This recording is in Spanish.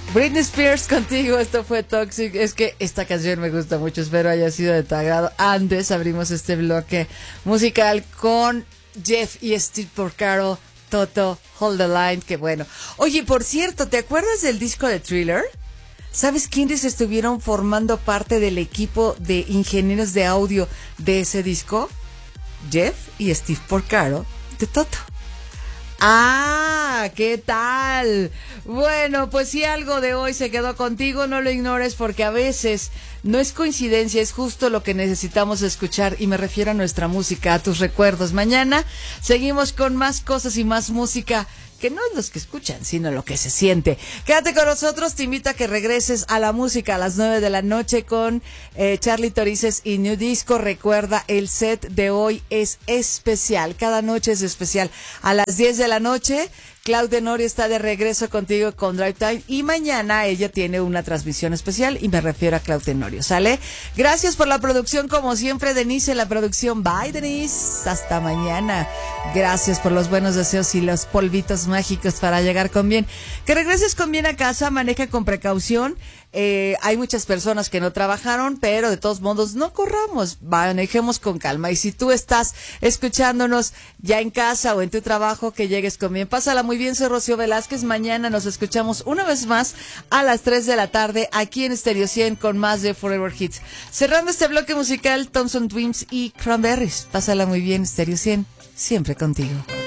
Britney Spears contigo, esto fue Toxic. Es que esta canción me gusta mucho, espero haya sido de tu agrado. Antes abrimos este bloque musical con Jeff y Steve Porcaro, Toto, Hold the Line, que bueno. Oye, por cierto, ¿te acuerdas del disco de Thriller? ¿Sabes quiénes estuvieron formando parte del equipo de ingenieros de audio de ese disco? Jeff y Steve Porcaro de Toto. Ah, ¿qué tal? Bueno, pues si algo de hoy se quedó contigo, no lo ignores porque a veces no es coincidencia, es justo lo que necesitamos escuchar y me refiero a nuestra música, a tus recuerdos. Mañana seguimos con más cosas y más música que no es los que escuchan, sino lo que se siente. Quédate con nosotros, te invito a que regreses a la música a las 9 de la noche con Charlie Torices y New Disco. Recuerda, el set de hoy es especial, cada noche es especial. A las 10 de la noche, Claudia Tenorio está de regreso contigo con Drive Time y mañana ella tiene una transmisión especial y me refiero a Claudia Tenorio, ¿sale? Gracias por la producción, como siempre, Denise en la producción. Bye, Denise. Hasta mañana. Gracias por los buenos deseos y los polvitos mágicos para llegar con bien. Que regreses con bien a casa, maneja con precaución. Hay muchas personas que no trabajaron, pero de todos modos no corramos, manejemos con calma. Y si tú estás escuchándonos ya en casa o en tu trabajo, que llegues con bien. Pásala muy bien, soy Rocío Velázquez. Mañana nos escuchamos una vez más a las 3 de la tarde aquí en Stereo 100 con más de Forever Hits. Cerrando este bloque musical, Thompson Twins y Cranberries. Pásala muy bien, Stereo 100, siempre contigo.